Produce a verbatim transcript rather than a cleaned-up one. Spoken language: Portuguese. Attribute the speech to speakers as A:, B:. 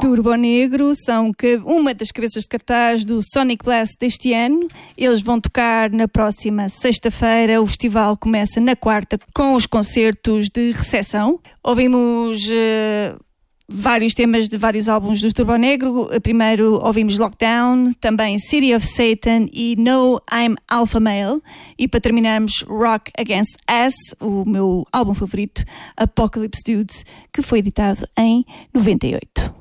A: Turbo Negro são uma das cabeças de cartaz do Sonic Blast deste ano. Eles vão tocar na próxima sexta-feira. O festival começa na quarta com os concertos de recepção. Ouvimos uh, vários temas de vários álbuns do Turbo Negro. Primeiro ouvimos Lockdown, também City of Satan e No I'm Alpha Male. E para terminarmos Rock Against Us, o meu álbum favorito, Apocalypse Dudes, que foi editado em noventa e oito.